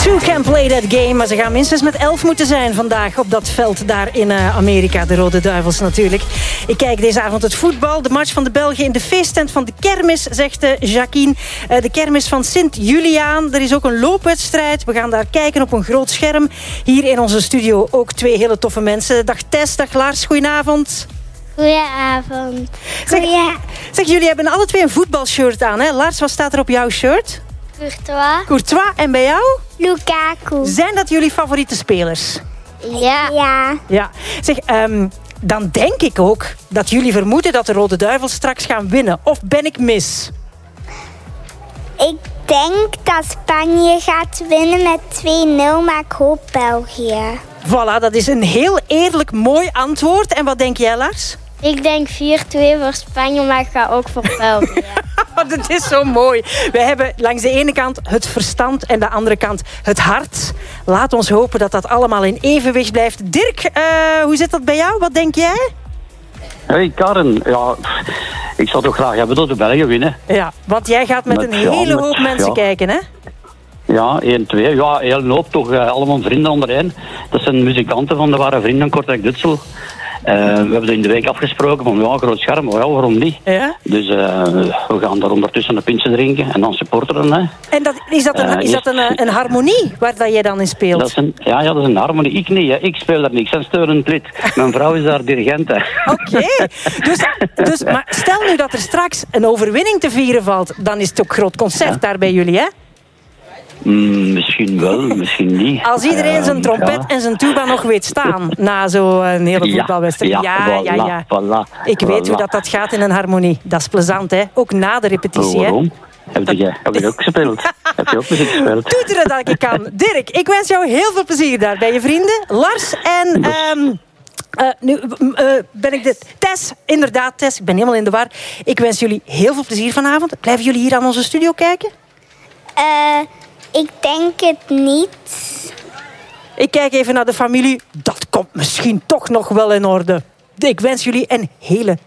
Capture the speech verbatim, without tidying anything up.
Two can play that game, maar ze gaan minstens met elf moeten zijn vandaag op dat veld daar in uh, Amerika. De Rode Duivels natuurlijk. Ik kijk deze avond het voetbal. De match van de Belgen in de feesttent van de kermis, zegt uh, Jacquine. Uh, de kermis van Sint-Juliaan. Er is ook een loopwedstrijd. We gaan daar kijken op een groot scherm. Hier in onze studio ook twee hele toffe mensen. Dag Tess, dag Lars, goedenavond. Goedenavond. Zeg, zeg, jullie hebben alle twee een voetbalshirt aan, hè? Lars, wat staat er op jouw shirt? Courtois. Courtois. En bij jou? Lukaku. Zijn dat jullie favoriete spelers? Ja. Ja. Ja. Zeg, um, dan denk ik ook dat jullie vermoeden dat de Rode Duivels straks gaan winnen. Of ben ik mis? Ik denk dat Spanje gaat winnen met twee nul, maar ik hoop België. Voilà, dat is een heel eerlijk mooi antwoord. En wat denk jij, Lars? Ik denk vier twee voor Spanje, maar ik ga ook voor België. Dat is zo mooi. Wij hebben langs de ene kant het verstand en de andere kant het hart. Laat ons hopen dat dat allemaal in evenwicht blijft. Dirk, uh, hoe zit dat bij jou? Wat denk jij? Hey Karen, ja, ik zou toch graag hebben dat de Belgen winnen. Ja, want jij gaat met, met een hele ja, met, hoop mensen ja. kijken, hè? Ja, één, twee. Ja, heel een hoop toch. Uh, allemaal vrienden onder één. Dat zijn muzikanten van de Ware Vrienden, Kortrijk Dutsel. Uh, we hebben het in de week afgesproken van ja, groot scherm, maar ja, waarom niet? Ja? Dus uh, we gaan daar ondertussen een pintje drinken en dan supporteren. Hè. En dat, is dat, een, uh, is dat een, een harmonie waar dat jij dan in speelt? Dat is een, ja, ja, dat is een harmonie. Ik niet, hè. Ik speel daar niks. Ik ben steunend lid. Mijn vrouw is daar dirigent. Oké. Okay. Dus, dus, maar stel nu dat er straks een overwinning te vieren valt, dan is het ook groot concert ja. daar bij jullie, hè? Mm, misschien wel, misschien niet. Als iedereen zijn trompet ja. en zijn tuba nog weet staan na zo'n hele voetbalwedstrijd. Ja, ja, ja, ja, ja. Voilà, Ik voilà. weet hoe dat, dat gaat in een harmonie. Dat is plezant, hè? Ook na de repetitie, oh, waarom? hè? Heb je, heb je ook gespeeld? Heb je ook muziek gespeeld? Toeteren dat ik kan. Dirk, ik wens jou heel veel plezier daar bij je vrienden. Lars en... Um, Uh, nu uh, ben ik de... Tess, inderdaad, Tess. Ik ben helemaal in de war. Ik wens jullie heel veel plezier vanavond. Blijven jullie hier aan onze studio kijken? Eh... Uh... Ik denk het niet. Ik kijk even naar de familie. Dat komt misschien toch nog wel in orde. Ik wens jullie een hele